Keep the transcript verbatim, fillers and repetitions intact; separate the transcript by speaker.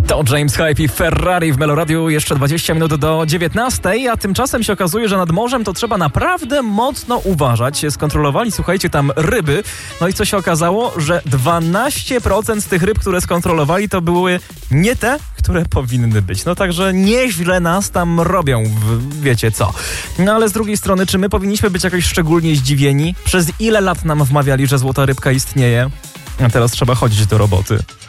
Speaker 1: To James Hype i Ferrari w Meloradiu, jeszcze dwadzieścia minut do dziewiętnastej, a tymczasem się okazuje, że nad morzem to trzeba naprawdę mocno uważać. Skontrolowali, słuchajcie, tam ryby, no i co się okazało, że dwanaście procent z tych ryb, które skontrolowali, to były nie te, które powinny być. No także nieźle nas tam robią, w, wiecie co. No ale z drugiej strony, czy my powinniśmy być jakoś szczególnie zdziwieni? Przez ile lat nam wmawiali, że złota rybka istnieje? A teraz trzeba chodzić do roboty.